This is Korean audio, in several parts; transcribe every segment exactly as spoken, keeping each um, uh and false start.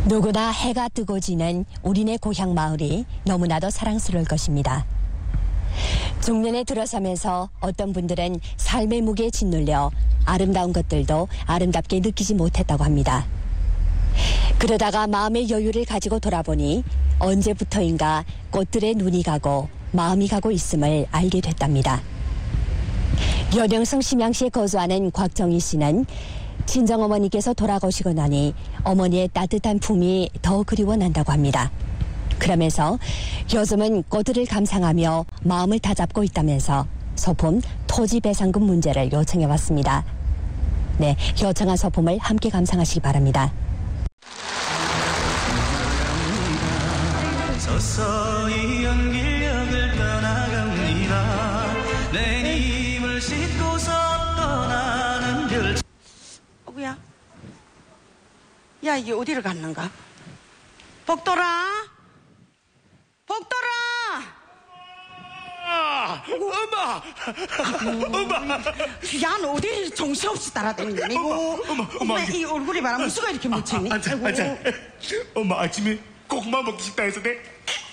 누구나 해가 뜨고 지는 우리네 고향 마을이 너무나도 사랑스러울 것입니다. 중년에 들어서면서 어떤 분들은 삶의 무게에 짓눌려 아름다운 것들도 아름답게 느끼지 못했다고 합니다. 그러다가 마음의 여유를 가지고 돌아보니 언제부터인가 꽃들의 눈이 가고 마음이 가고 있음을 알게 됐답니다. 여령성 심양시에 거주하는 곽정희 씨는 친정어머니께서 돌아가시고 나니 어머니의 따뜻한 품이 더 그리워 난다고 합니다. 그러면서 요즘은 꽃들을 감상하며 마음을 다잡고 있다면서 소품 토지배상금 문제를 요청해 왔습니다. 네, 요청한 소품을 함께 감상하시기 바랍니다. 서서히 연길역을 떠나갑니다. 내 힘을 싣고서 떠나는 별. 어구야, 야 이게 어디를 갔는가? 복돌아, 복돌아. 아, 엄마, 엄마. 야, 너 어디 정신없이 따라다니냐? 이거, 엄마, 엄마, 엄마. 이 얼굴이 봐라 무수가 이렇게 묻히니? 아, 앉아, 앉아. 엄마 아침에 고구마 먹기 싶다 해서 내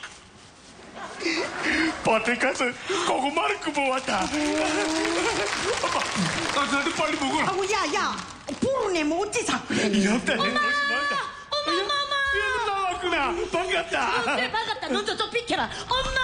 밭에 가서 고구마를 굽어왔다. 엄마, 아, 나도 빨리 먹어라. 아구, 야, 야, 부르네 뭐 어찌 자꾸 그래? 이 없다, 내 엄마! 멋이 많다. 엄마, 엄마, 엄마! 얘는 나왔구나. 반갑다. 그래, 반갑다. 넌 저쪽 비켜라. 엄마!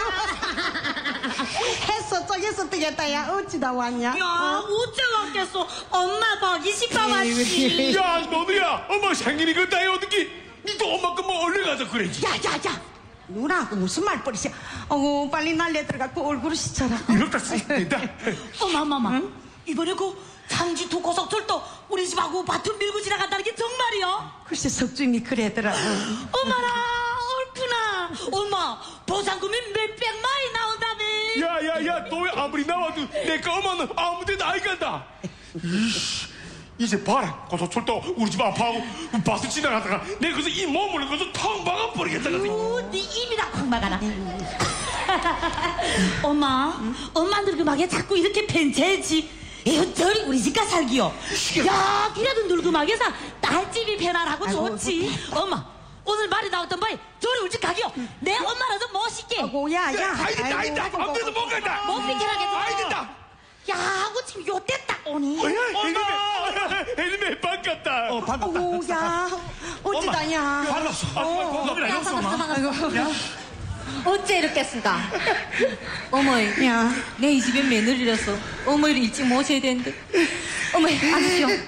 했어, 쪼개서 뜨겠다. 야, 어찌 다 왔냐? 야, 어? 어째 왔겠어? 엄마 박이 싶어 왔지. 야, 너도야. 엄마 생일이거든. 어떻게? 니도 엄마 거뭐 얼른 가서 그래지. 야, 야, 야. 누나하고 무슨 말버릇이야? 어구, 빨리 날려 들어가고 얼굴을 씻어라. 이렇다 쓰인다. 엄마, 엄마, 엄마. 이번에 그 장지도 고속철도 우리 집하고 밭을 밀고 지나간다는 게 정말이야? 글쎄, 석준이 그래더라. 엄마라, 옳구나. 엄마, 보상금이 몇백만이 나온다며. 야, 야, 야, 너 왜 아무리 나와도 내가 엄마는 아무 데도 안 간다. 이씨, 이제 봐라. 고속철도 우리 집 앞하고 버스 지나가다가 내가 거기서 이 몸을 거기서 텅 박아버리겠다. 오, 네 입이나 콱 막아라. 엄마, 엄마 늙음하게 자꾸 이렇게 펜체지. 여전히 우리 집가 살기요. 야, 그래도 늙음하게서 딸집이 편안하고 아이고, 좋지. 엄마, 오늘 말이 나왔던 바에 저리 우리 집 가기요. 내 엄마라도 멋있게. 어구, 야, 야. 아이 된다, 아이 된다. 안 돼서 못 간다. 못 비켜라겠어. 아이 된다. 야, 우리 지금 요때 딱 오니. 헬멧, 헬멧 반갑다. 어, 어구, 야. 어찌다, 야. 반갑소. 아, 고맙다. 야, 반갑다, 반갑다. 아이고. 어째 이렇겠습니까? 어머니, 야. 내 이 집에 며느리라서 어머니를 일찍 모셔야 되는데. 어머니, 앉으시오.